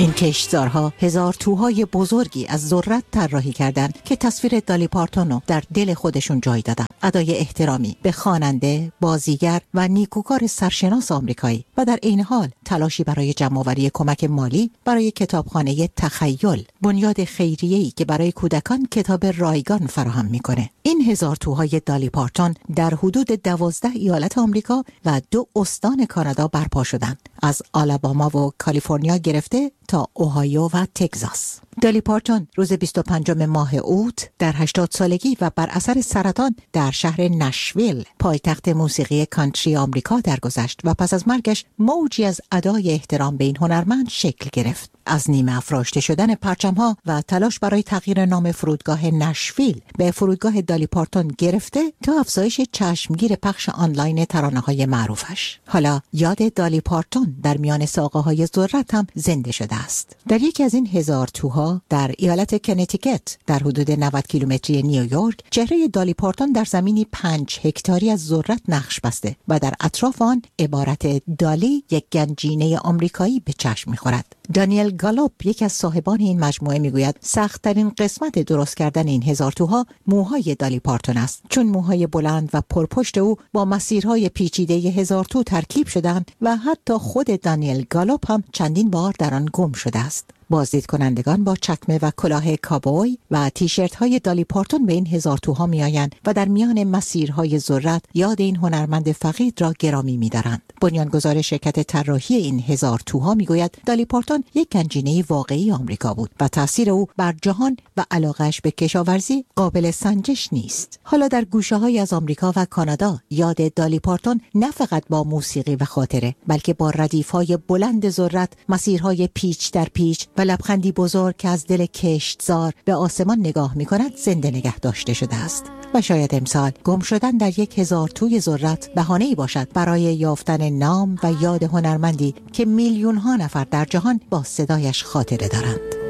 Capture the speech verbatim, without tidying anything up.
این کشتزارها هزار توهای بزرگی از ذرت طراحی کردند که تصویر دالی پارتون رو در دل خودشون جای دادن. ادای احترامی به خواننده، بازیگر و نیکوکار سرشناس آمریکایی و در عین حال تلاشی برای جمع‌آوری کمک مالی برای کتابخانه تخیل، بنیاد خیریه‌ای که برای کودکان کتاب رایگان فراهم میکنه. این هزار توهای دالی پارتون در حدود دوازده ایالت آمریکا و دو استان کانادا برپا شدند، از آلاباما و کالیفرنیا گرفته تا اوهایو و تگزاس. دالی پارتون روز بیست و پنجم ماه اوت در هشتاد سالگی و بر اثر سرطان در شهر نشویل، پایتخت موسیقی کانتری آمریکا درگذشت و پس از مرگش موجی از ادای احترام به این هنرمند شکل گرفت. از نیمه افراشته شدن پرچم‌ها و تلاش برای تغییر نام فرودگاه نشویل به فرودگاه دالی پارتون گرفته تا افزایش چشمگیر پخش آنلاین ترانه‌های معروفش. حالا یاد دالی پارتون در میان ساقه‌های ذرت هم زنده شده است. در یکی از این هزار توها در ایالت کنتیکت در حدود نود کیلومتری نیویورک، چهره دالی پارتون در زمینی پنج هکتاری از ذرت نقش بسته و در اطراف آن عبارت دالی، یک گنجینه آمریکایی، به چشم می‌خورد. دانیل گالوپ، یکی از صاحبان این مجموعه، میگوید سخت‌ترین قسمت درست کردن این هزار توها موهای دالی پارتون است، چون موهای بلند و پرپشت او با مسیرهای پیچیده هزار تو ترکیب شدند و حتی خود دانیل گالوپ هم چندین بار در آن گم شده است. بازدید کنندگان با چکمه و کلاه کابوی و تیشرت های دالی پارتون به این هزار توها می آیند و در میان مسیرهای ذرت یاد این هنرمند فقید را گرامی می دارند. بنیانگذار شرکت طراحی این هزار توها می گوید دالی پارتون یک گنجینه واقعی آمریکا بود و تاثیر او بر جهان و علاقهش به کشاورزی قابل سنجش نیست. حالا در گوشه های از آمریکا و کانادا یاد دالی پارتون نه فقط با موسیقی و خاطره، بلکه با ردیف های بلند ذرت، مسیرهای پیچ در پیچ و لبخندی بزرگ که از دل کشتزار به آسمان نگاه می کند زنده نگه داشته شده است. و شاید امسال گم شدن در یک هزار توی ذرت بهانه‌ای باشد برای یافتن نام و یاد هنرمندی که میلیون ها نفر در جهان با صدایش خاطره دارند.